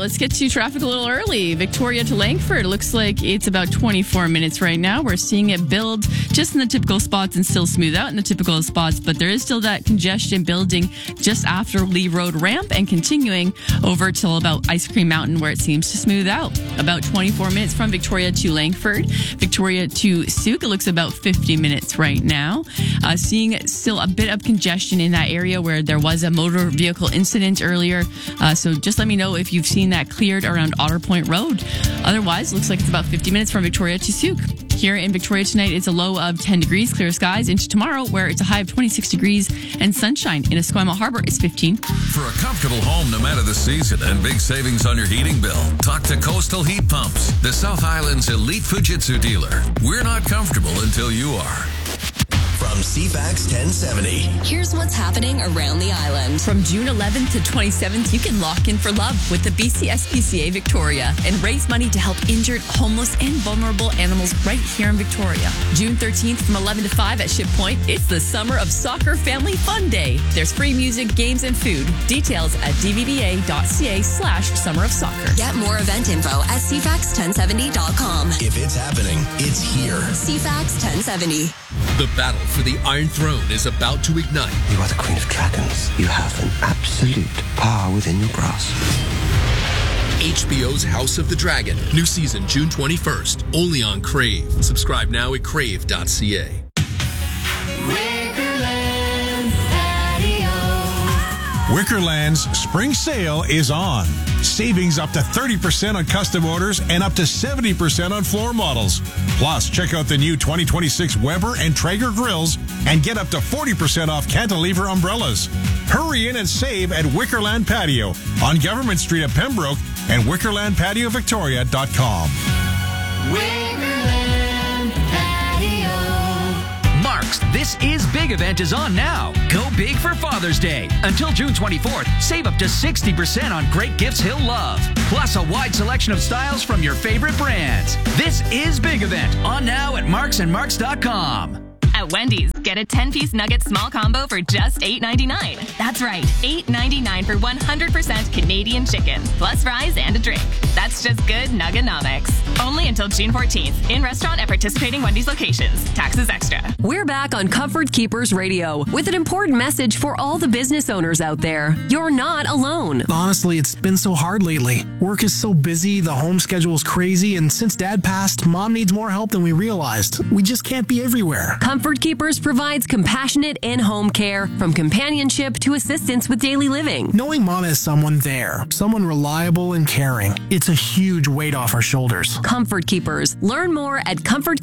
let's get to traffic a little early. Victoria to Langford. Looks like it's about 24 minutes right now. We're seeing it build just in the typical spots and still smooth out in the typical spots, but there is still that congestion building just after Lee Road ramp and continuing over till about Ice Cream Mountain where it seems to smooth out. About 24 minutes from Victoria to Langford. Victoria to Sooke, it looks about 50 minutes right now. Seeing still a bit of congestion in that area where there was a motor vehicle incident earlier. So just let me know if you've seen that cleared around Otter Point Road. Otherwise, looks like it's about 50 minutes from Victoria to Sooke. Here in Victoria tonight, it's a low of 10 degrees, clear skies. Into tomorrow, where it's a high of 26 degrees and sunshine. In Esquimalt Harbor, it's 15. For a comfortable home no matter the season and big savings on your heating bill, talk to Coastal Heat Pumps, the South Island's elite Fujitsu dealer. We're not comfortable until you are. From CFAX 1070. Here's what's happening around the island. From June 11th to 27th, you can lock in for love with the BCSPCA Victoria and raise money to help injured, homeless, and vulnerable animals right here in Victoria. June 13th from 11 to 5 at Ship Point, it's the Summer of Soccer Family Fun Day. There's free music, games, and food. Details at dvba.ca/Summer of Soccer. Get more event info at cfax1070.com. If it's happening, it's here. CFAX 1070. The battle for the Iron Throne is about to ignite. You are the Queen of Dragons. You have an absolute power within your grasp. HBO's House of the Dragon. New season June 21st. Only on Crave. Subscribe now at crave.ca. Wickerland's spring sale is on. Savings up to 30% on custom orders and up to 70% on floor models. Plus, check out the new 2026 Weber and Traeger grills and get up to 40% off cantilever umbrellas. Hurry in and save at Wickerland Patio on Government Street at Pembroke and WickerlandPatioVictoria.com. Mark's This Is Big event is on now. Go big for Father's Day. Until June 24th, save up to 60% on great gifts he'll love. Plus a wide selection of styles from your favorite brands. This Is Big event on now at marksandmarks.com. At Wendy's, get a 10-piece nugget small combo for just $8.99. That's right, $8.99 for 100% Canadian chicken, plus fries and a drink. That's just good Nuggenomics. Only until June 14th. In restaurant at participating Wendy's locations. Taxes extra. We're back on Comfort Keepers Radio with an important message for all the business owners out there. You're not alone. Honestly, it's been so hard lately. Work is so busy, the home schedule is crazy, and since Dad passed, Mom needs more help than we realized. We just can't be everywhere. Comfort Keepers provides compassionate in-home care, from companionship to assistance with daily living. Knowing Mom has someone there, someone reliable and caring, it's a huge weight off our shoulders. Comfort Keepers. Learn more at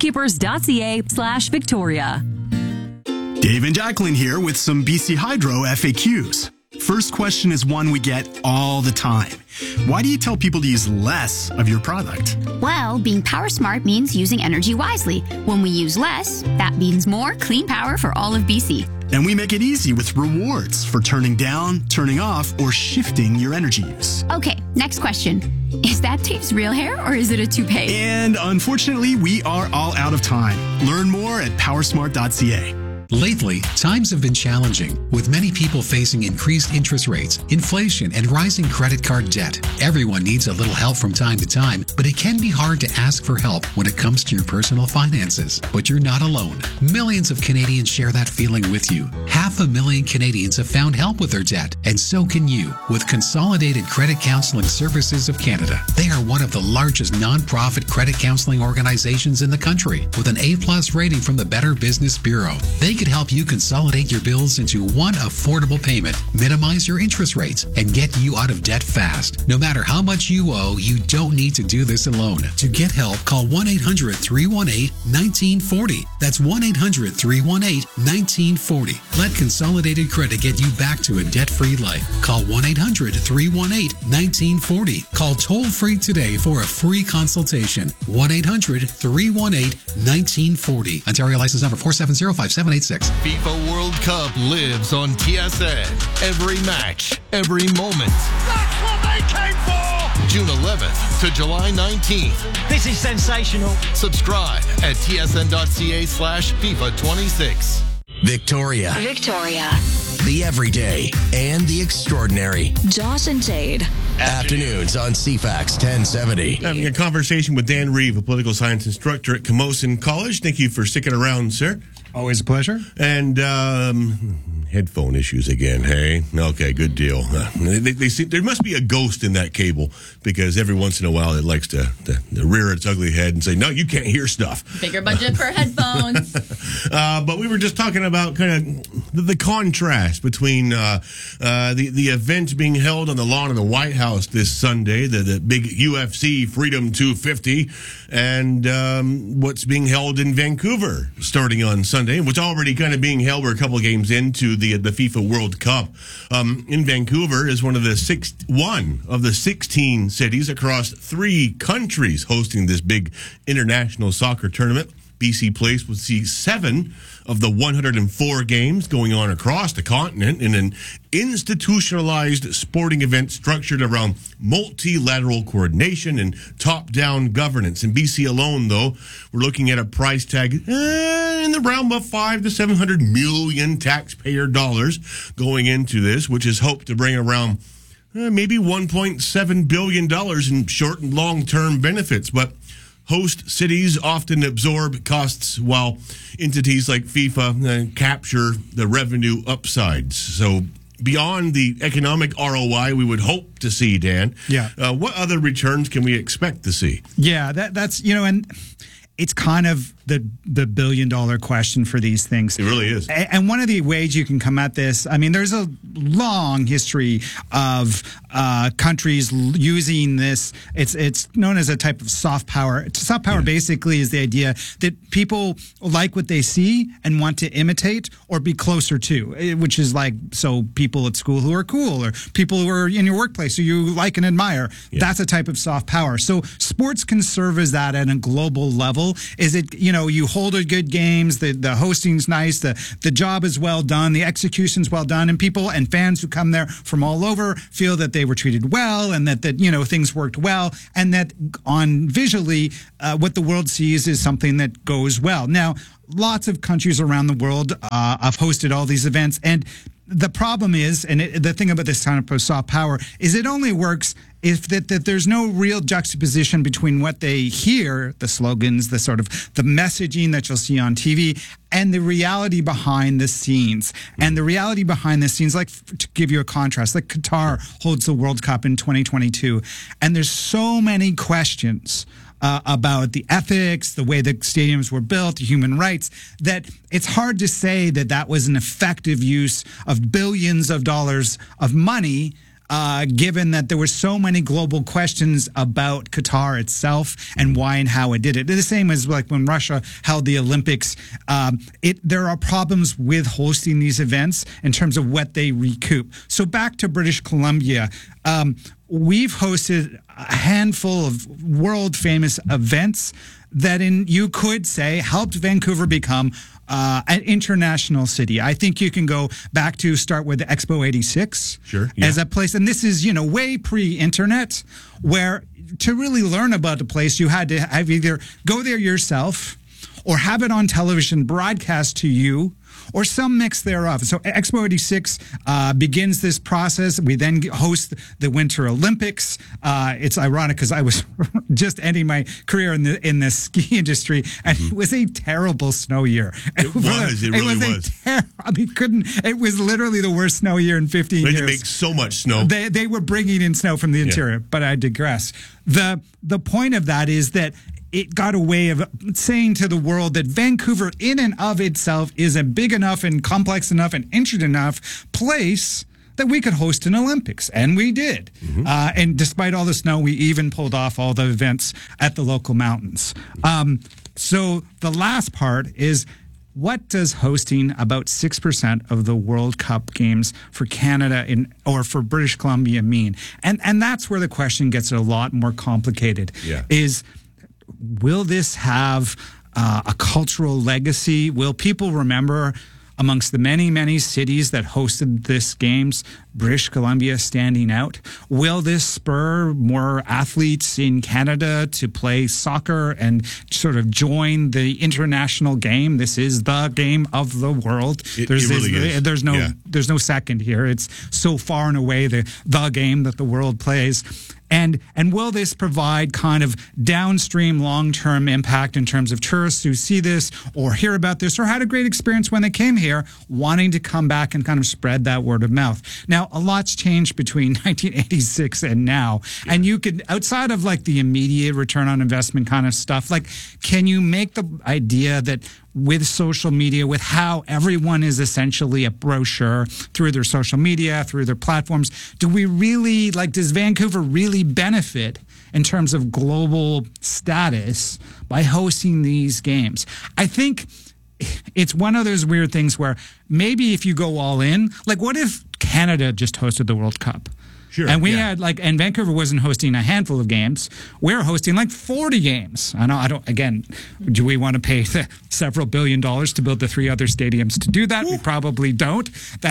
comfortkeepers.ca/Victoria. Dave and Jacqueline here with some BC Hydro FAQs. First question is one we get all the time. Why do you tell people to use less of your product? Well, being power smart means using energy wisely. When we use less, that means more clean power for all of BC. And we make it easy with rewards for turning down, turning off, or shifting your energy use. Okay, next question. Is that Dave's real hair or is it a toupee? And unfortunately, we are all out of time. Learn more at powersmart.ca. Lately, times have been challenging, with many people facing increased interest rates, inflation, and rising credit card debt. Everyone needs a little help from time to time, but it can be hard to ask for help when it comes to your personal finances. But you're not alone. Millions of Canadians share that feeling with you. 500,000 Canadians have found help with their debt, and so can you with Consolidated Credit Counseling Services of Canada. They are one of the largest non-profit credit counseling organizations in the country, with an A+ rating from the Better Business Bureau. They can help you consolidate your bills into one affordable payment, minimize your interest rates, and get you out of debt fast. No matter how much you owe, you don't need to do this alone. To get help, call 1-800-318-1940. That's 1-800-318-1940. Let Consolidated Credit get you back to a debt-free life. Call 1-800-318-1940. Call toll-free today for a free consultation. 1-800-318-1940. Ontario license number 4705786. FIFA World Cup lives on TSN. Every match, every moment. That's what they came for! June 11th to July 19th. This is sensational. Subscribe at tsn.ca/FIFA26. Victoria. Victoria. The everyday and the extraordinary. Josh and Jade. Afternoons on CFAX 1070. Having a conversation with Dan Reeve, a political science instructor at Camosun College. Thank you for sticking around, sir. Always a pleasure. And headphone issues again, hey? Okay, good deal. They see, there must be a ghost in that cable, because every once in a while it likes to rear its ugly head and say, no, you can't hear stuff. Bigger budget for headphones. But we were just talking about kind of the contrast between the event being held on the lawn of the White House this Sunday, the big UFC Freedom 250, and what's being held in Vancouver starting on Sunday, which already kind of being held. We're a couple of games into the FIFA World Cup. In Vancouver is one of the 16 cities across 3 countries hosting this big international soccer tournament. BC Place will see 7 of the 104 games going on across the continent in an institutionalized sporting event structured around multilateral coordination and top-down governance. In BC alone, though, we're looking at a price tag in the realm of $500 to $700 million taxpayer dollars going into this, which is hoped to bring around maybe $1.7 billion in short and long-term benefits. But host cities often absorb costs while entities like FIFA capture the revenue upsides. So beyond the economic ROI we would hope to see, Dan, what other returns can we expect to see? Yeah, that's, and it's kind of the billion-dollar question for these things. It really is. And one of the ways you can come at this, I mean, there's a long history of countries using this. It's known as a type of soft power. Soft power basically is the idea that people like what they see and want to imitate or be closer to, which is like, so people at school who are cool, or people who are in your workplace who you like and admire. Yeah. That's a type of soft power. So sports can serve as that at a global level. Is it, you hold a good games, the hosting's nice, the job is well done, the execution's well done, and people and fans who come there from all over feel that they were treated well, and that things worked well, and that on visually what the world sees is something that goes well. Now, lots of countries around the world have hosted all these events, and the problem is, and the thing about this kind of soft power is it only works if that there's no real juxtaposition between what they hear, the slogans, the sort of the messaging that you'll see on TV, and the reality behind the scenes. And the reality behind the scenes, like to give you a contrast, like Qatar holds the World Cup in 2022, and there's so many questions about the ethics, the way the stadiums were built, human rights, that it's hard to say that that was an effective use of billions of dollars of money, given that there were so many global questions about Qatar itself and why and how it did it. The same as like when Russia held the Olympics. There are problems with hosting these events in terms of what they recoup. So back to British Columbia. We've hosted a handful of world-famous events that, you could say, helped Vancouver become an international city. I think you can go back to start with Expo 86 as a place. And this is, way pre-internet, where to really learn about the place, you had to have either go there yourself or have it on television broadcast to you, or some mix thereof. So Expo 86 begins this process. We then host the Winter Olympics. It's ironic because I was just ending my career in the ski industry, and it was a terrible snow year. It really was. It was literally the worst snow year in 15 years. They had to make so much snow. They were bringing in snow from the interior, but I digress. The point of that is that it got a way of saying to the world that Vancouver in and of itself is a big enough and complex enough and interesting enough place that we could host an Olympics. And we did. Mm-hmm. And despite all the snow, we even pulled off all the events at the local mountains. So the last part is, what does hosting about 6% of the World Cup games for Canada or for British Columbia mean? And that's where the question gets a lot more complicated. Is, will this have a cultural legacy? Will people remember, amongst the many, many cities that hosted this games, British Columbia standing out? Will this spur more athletes in Canada to play soccer and sort of join the international game? This is the game of the world. It really is. There's no second here. It's so far and away the game that the world plays. And will this provide kind of downstream long-term impact in terms of tourists who see this or hear about this or had a great experience when they came here, wanting to come back and kind of spread that word of mouth? Now, a lot's changed between 1986 and now. Yeah. And you could, outside of like the immediate return on investment kind of stuff, like, can you make the idea that with social media, with how everyone is essentially a brochure through their social media, through their platforms, does Vancouver really benefit in terms of global status by hosting these games? I think it's one of those weird things where maybe if you go all in, like what if Canada just hosted the World Cup? Sure. And we had and Vancouver wasn't hosting a handful of games. We're hosting like 40 games. Do we want to pay several $1 billion to build the 3 other stadiums to do that? We probably don't.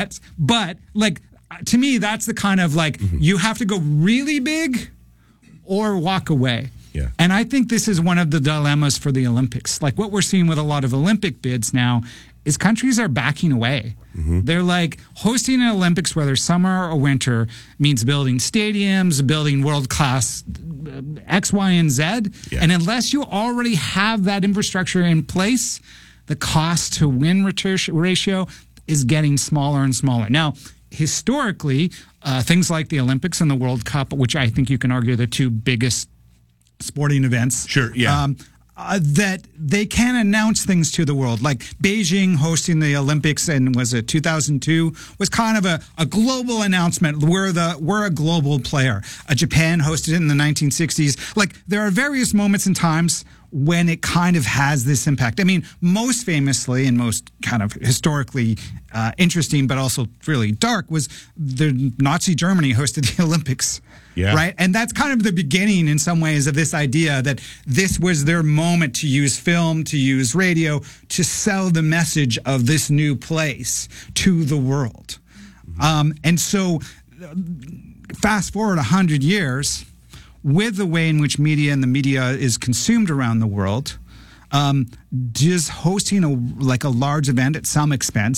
To me, that's the kind of you have to go really big or walk away. Yeah. And I think this is one of the dilemmas for the Olympics. Like what we're seeing with a lot of Olympic bids now is countries are backing away. Mm-hmm. They're like, hosting an Olympics, whether summer or winter, means building stadiums, building world-class X, Y, and Z. Yeah. And unless you already have that infrastructure in place, the cost to win ratio is getting smaller and smaller. Now, historically, things like the Olympics and the World Cup, which I think you can argue are the 2 biggest sporting events. Sure, yeah. That they can announce things to the world. Like Beijing hosting the Olympics in, was it 2002, was kind of a global announcement. We're a global player. Japan hosted it in the 1960s. Like there are various moments and times when it kind of has this impact. I mean, most famously and most kind of historically interesting, but also really dark, was the Nazi Germany hosted the Olympics. Yeah. Right. And that's kind of the beginning in some ways of this idea that this was their moment to use film, to use radio, to sell the message of this new place to the world. And so fast forward 100 years with the way in which media and the media is consumed around the world, just hosting a large event at some expense